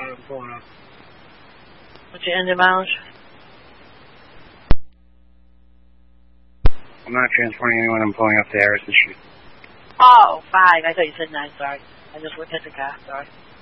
I'm pulling up. What's your engine mileage? I'm not transporting anyone. I'm pulling up to Harrison Street. Oh, 5. I thought you said 9. Sorry. I just looked at the car. Sorry.